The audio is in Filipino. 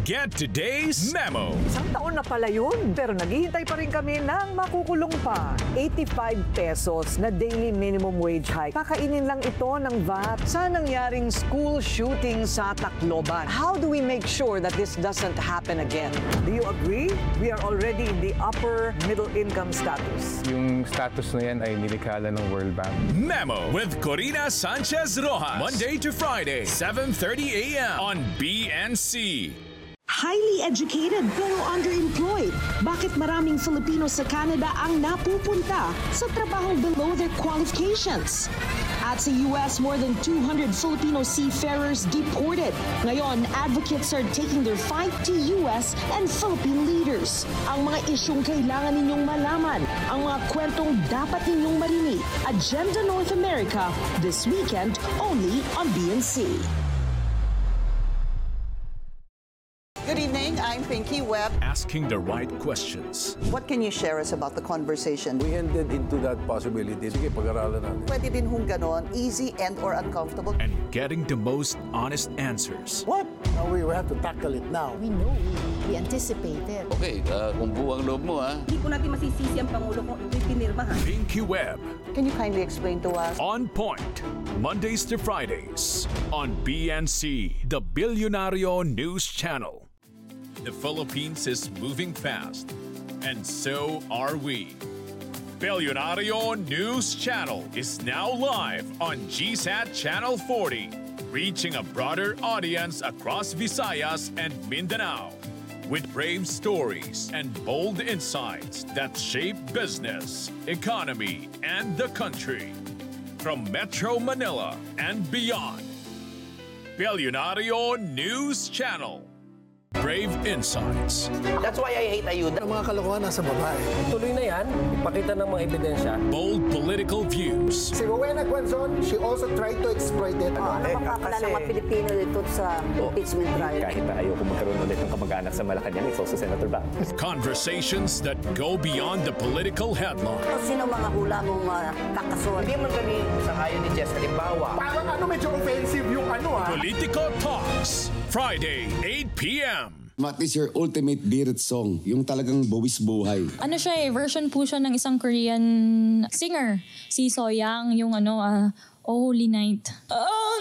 Get today's memo. Isang taon na pala yun, pero naghihintay pa rin kami ng makukulong pa. 85 pesos na daily minimum wage hike. Kakainin lang ito ng VAT sa nangyaring school shooting sa Tacloban. How do we make sure that this doesn't happen again? Do you agree? We are already in the upper middle income status. Yung status na yan ay nilikhala ng World Bank. Memo with Corina Sanchez Rojas. Monday to Friday, 7:30 a.m. on BNC. Highly educated pero underemployed. Bakit maraming Filipino sa Canada ang napupunta sa trabahong below their qualifications? At sa US, more than 200 Filipino seafarers deported. Ngayon, advocates are taking their fight to US and Philippine leaders. Ang mga isyong kailangan ninyong malaman, ang mga kwentong dapat ninyong marinig. Agenda North America, this weekend only on BNC. Good evening, I'm Pinky Webb. Asking the right questions. What can you share us about the conversation? We ended into that possibility. Sige, pag-aralan natin. Pwede din hong ganon, easy and or uncomfortable. And getting the most honest answers. What? Now we have to tackle it now. We know, we anticipated. Okay, kung buwang loob mo Hindi po natin masisisi ang Pangulo kung ito'y pinirmahan. Pinky Webb. Can you kindly explain to us? On Point. Mondays to Fridays. On BNC, the Billionario News Channel. The Philippines is moving fast. And so are we. Billionario News Channel is now live on GSAT Channel 40, reaching a broader audience across Visayas and Mindanao, with brave stories and bold insights that shape business, economy, and the country. From Metro Manila and beyond. Billionario News Channel. Brave insights. That's why I hate ayuda. Ang mga kalokohan nasa babae. Tuloy na yan. Ipakita ng mga ebidensya. Bold political views. Si Rowena Guanzon, she also tried to exploit it. Napapakala ng mga Pilipino dito sa impeachment trial. Kahit na ayoko magkaroon ulit ng kamag-anak sa Malacanang, it's also Senator Bang. Conversations that go beyond the political headline. Sino mga hula mong kakason? Hindi man kami sa kayo ni Jess. Halimbawa, Parang medyo offensive yung Politico Talks. Friday, 8 p.m. What is your ultimate beard song? Yung talagang buwis buhay. Ano siya version po siya ng isang Korean singer. Si Soyang, yung Oh Holy Night.